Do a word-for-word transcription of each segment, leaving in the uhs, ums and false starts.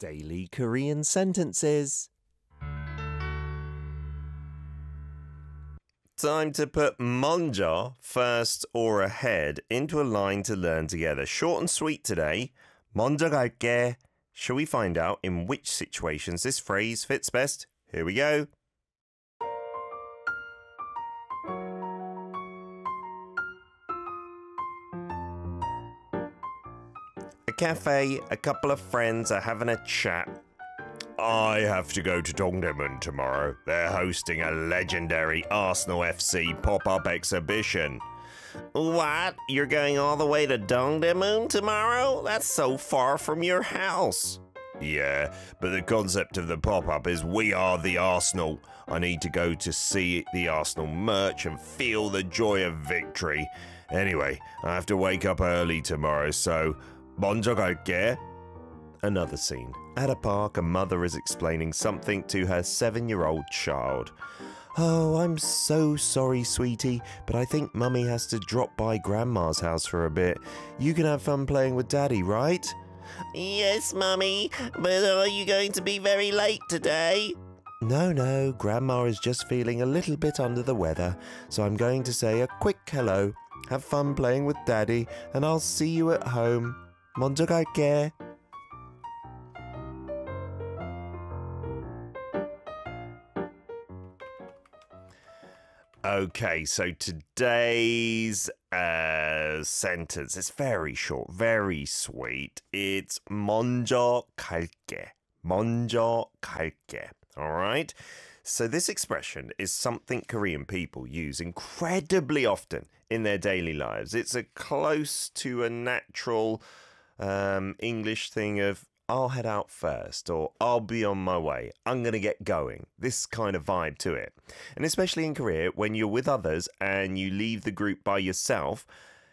Daily Korean sentences. Time to put 먼저, first or ahead, into a line to learn together. Short and sweet today. 먼저 갈게. Shall we find out in which situations this phrase fits best? Here we go. A cafe, a couple of friends are having a chat. I have to go to Dongdaemun tomorrow. They're hosting a legendary Arsenal F C pop-up exhibition. What? You're going all the way to Dongdaemun tomorrow? That's so far from your house. Yeah, but the concept of the pop-up is we are the Arsenal. I need to go to see the Arsenal merch and feel the joy of victory. Anyway, I have to wake up early tomorrow, so 먼저 갈게. Another scene. At a park, a mother is explaining something to her seven-year-old child. Oh, I'm so sorry, sweetie, but I think Mummy has to drop by Grandma's house for a bit. You can have fun playing with Daddy, right? Yes, Mummy, but are you going to be very late today? No, no, Grandma is just feeling a little bit under the weather, so I'm going to say a quick hello. Have fun playing with Daddy, and I'll see you at home. 먼저 갈게. Okay, so today's uh, sentence is very short, very sweet. It's 먼저 갈게. 먼저 갈게. All right? So this expression is something Korean people use incredibly often in their daily lives. It's a close to a natural um, English thing of I'll head out first, or I'll be on my way. I'm going to get going. This kind of vibe to it. And especially in Korea, when you're with others and you leave the group by yourself,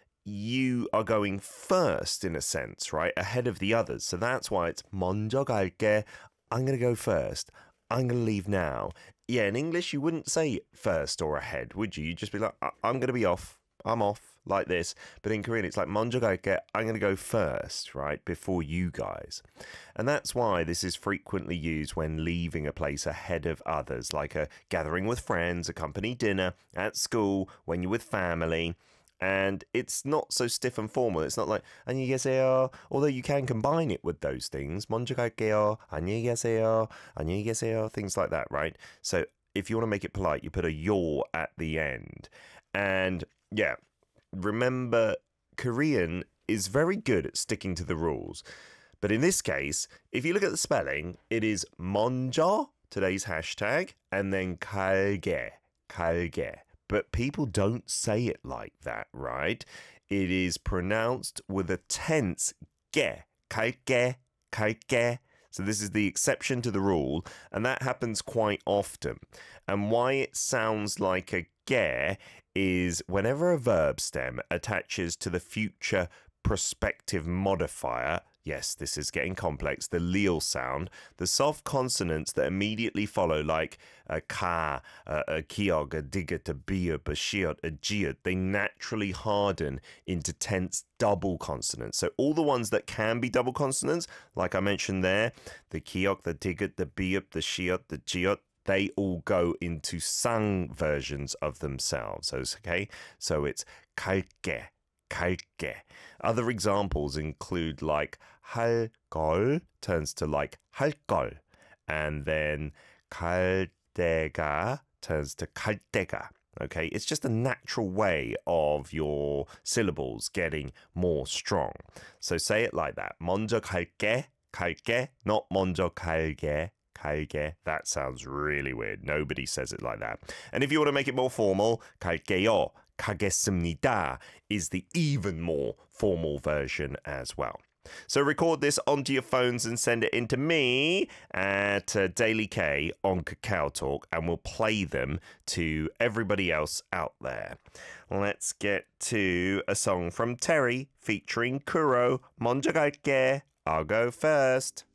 you are going first in a sense, right? Ahead of the others. So that's why it's 먼저 갈게. I'm going to go first. I'm going to leave now. Yeah, in English, you wouldn't say first or ahead, would you? You'd just be like, I'm going to be off. I'm off. Like this, but in Korean it's like 먼저 갈게. I'm going to go first, right, before you guys. And that's why this is frequently used when leaving a place ahead of others, like a gathering with friends, a company dinner, at school, when you're with family. And it's not so stiff and formal. It's not like 안녕히 계세요, although you can combine it with those things. 먼저 갈게요, 안녕히 계세요, 안녕히 계세요, things like that, right? So if you want to make it polite, you put a yor at the end. And yeah, remember, Korean is very good at sticking to the rules. But in this case, if you look at the spelling, it is 먼저, today's hashtag, and then 갈게, 갈게. But people don't say it like that, right? It is pronounced with a tense ge, 갈게, 갈게. So this is the exception to the rule, and that happens quite often. And why it sounds like a ge is whenever a verb stem attaches to the future prospective modifier, yes, this is getting complex, the leal sound, the soft consonants that immediately follow, like a ka, a, a kiog, a digit, a biot, a shiot, a jiot, they naturally harden into tense double consonants. So all the ones that can be double consonants, like I mentioned there, the kiog, the digit, the biot, the shiot, the jiot, they all go into sang versions of themselves, okay? So it's 갈게, 갈게. Other examples include like 할 걸 turns to like 할 걸, and then 갈 때가 turns to 갈 때가. Okay, it's just a natural way of your syllables getting more strong. So say it like that. 먼저 갈게, 갈게, not 먼저 갈게. 갈게. That sounds really weird. Nobody says it like that. And if you want to make it more formal, 갈게요, 가겠습니다 is the even more formal version as well. So record this onto your phones and send it in to me at uh, Daily K on Kakao Talk, and we'll play them to everybody else out there. Let's get to a song from Terry featuring Kuro. 먼저 갈게. I'll go first.